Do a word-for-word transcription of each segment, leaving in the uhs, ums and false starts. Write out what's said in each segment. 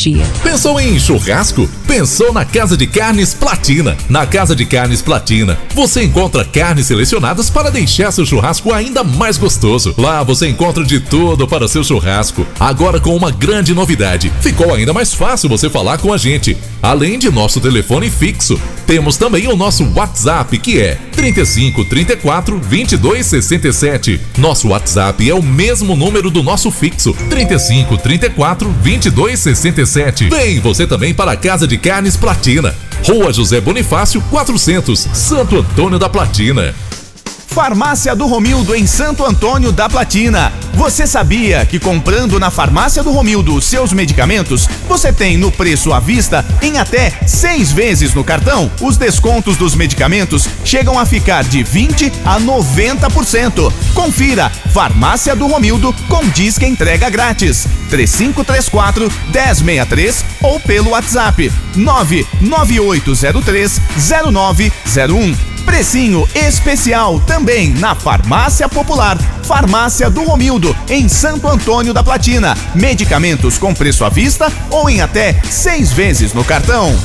tecnologia. Pensou em churrasco? Pensou na Casa de Carnes Platina. Na Casa de Carnes Platina, você encontra carnes selecionadas para deixar seu churrasco ainda mais gostoso. Lá você encontra de tudo para seu churrasco. Agora com uma grande novidade, ficou ainda mais fácil você falar com a gente. Além de nosso telefone fixo, temos também o nosso WhatsApp, que é trinta e cinco, trinta e quatro, vinte e dois, sessenta e sete. Nosso WhatsApp é o mesmo número do nosso fixo, trinta e cinco, trinta e quatro, vinte e dois, sessenta e sete. Vem você também para a Casa de Carnes Platina, Rua José Bonifácio, quatrocentos, Santo Antônio da Platina. Farmácia do Romildo em Santo Antônio da Platina. Você sabia que comprando na Farmácia do Romildo os seus medicamentos, você tem no preço à vista em até seis vezes no cartão? Os descontos dos medicamentos chegam a ficar de vinte a noventa por cento. Confira, Farmácia do Romildo com disque entrega grátis. três cinco três quatro, um zero seis três ou pelo WhatsApp nove nove oito zero três, zero nove zero um. Precinho especial também na Farmácia Popular, Farmácia do Romildo, em Santo Antônio da Platina. Medicamentos com preço à vista ou em até seis vezes no cartão.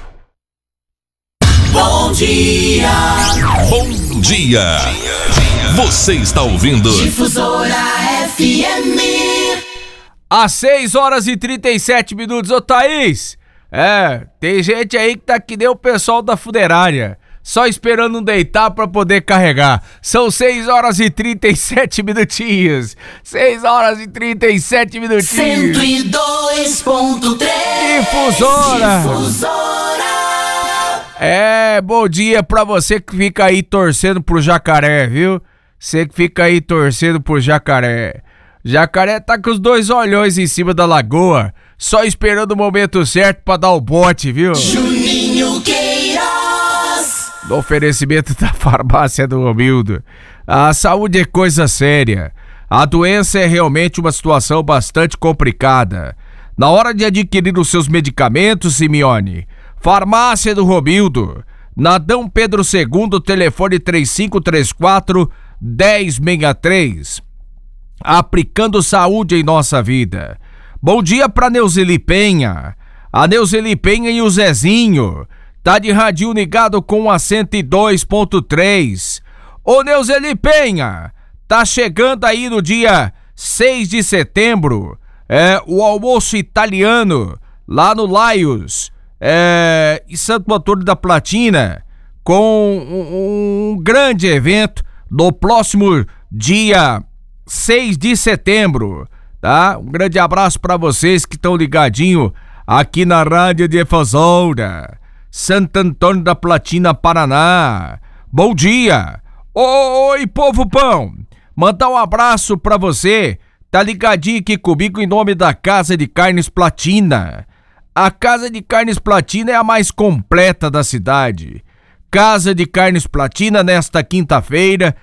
Bom dia! Bom dia! Você está ouvindo Difusora F M. Às seis horas e trinta e sete minutos, ô Thaís. É, tem gente aí que tá que nem o pessoal da funerária, só esperando deitar pra poder carregar. São seis horas e trinta e sete minutinhos. seis horas e trinta e sete minutinhos. cento e dois ponto três. Difusora. Difusora. É, bom dia pra você que fica aí torcendo pro Jacaré, viu? Você que fica aí torcendo pro Jacaré. Jacaré tá com os dois olhões em cima da lagoa, só esperando o momento certo pra dar o bote, viu? Juninho Queiroz. No oferecimento da Farmácia do Romildo. A saúde é coisa séria. A doença é realmente uma situação bastante complicada. Na hora de adquirir os seus medicamentos, Simeone, Farmácia do Romildo, na Dom Pedro segundo, telefone três cinco três quatro, um zero seis três. Aplicando saúde em nossa vida. Bom dia pra Neuzeli Penha. A Neuzeli Penha e o Zezinho tá de radinho ligado com a cento e dois ponto três. Ô Neuzeli Penha, tá chegando aí no dia seis de setembro, é, o almoço italiano lá no Laios, é, em Santo Antônio da Platina, com um, um grande evento no próximo dia seis de setembro, tá? Um grande abraço pra vocês que estão ligadinho aqui na Rádio Difusora, Santo Antônio da Platina, Paraná. Bom dia! Oi, povo pão! Mandar um abraço pra você, tá ligadinho aqui comigo em nome da Casa de Carnes Platina. A Casa de Carnes Platina é a mais completa da cidade. Casa de Carnes Platina nesta quinta-feira.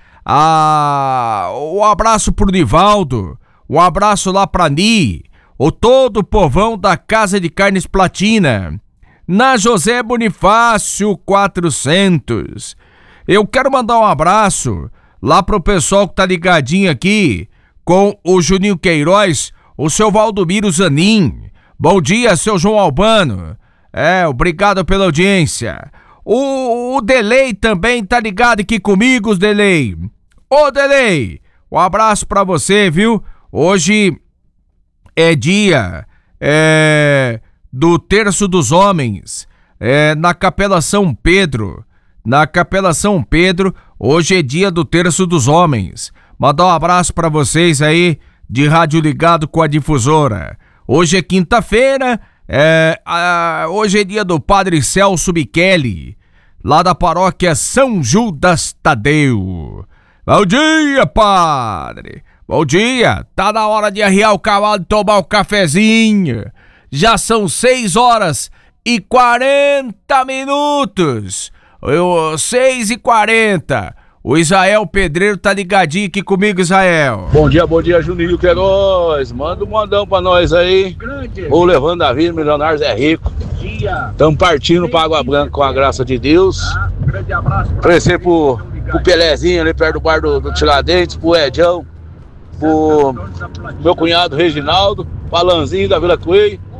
Ah, um abraço pro Nivaldo, um abraço lá pra Ni, o todo o povão da Casa de Carnes Platina, na José Bonifácio quatrocentos. Eu quero mandar um abraço lá pro pessoal que tá ligadinho aqui com o Juninho Queiroz, o seu Valdomiro Zanin. Bom dia, seu João Albano. É, obrigado pela audiência. O, o Delay também tá ligado aqui comigo, Delay. Ô, Delay, um abraço pra você, viu? Hoje é dia é, do Terço dos Homens, é, na Capela São Pedro. Na Capela São Pedro, hoje é dia do Terço dos Homens. Mandar um abraço pra vocês aí, de rádio ligado com a Difusora. Hoje é quinta-feira, é, a, hoje é dia do Padre Celso Michele, lá da paróquia São Judas Tadeu. Bom dia, padre! Bom dia! Tá na hora de arriar o cavalo e tomar o cafezinho. Já são seis horas e quarenta minutos. Eu, seis e quarenta. O Israel Pedreiro tá ligadinho aqui comigo, Israel. Bom dia, bom dia, Juninho Queiroz. Manda um modão pra nós aí. Vou levando a vida, Milionários é Rico. Estamos partindo pra Água Branca com a graça de Deus. Oferecer pro, pro Pelezinho ali perto do bar do, do Tiradentes, pro Edjão, pro meu cunhado Reginaldo, pro Alanzinho da Vila Coelho,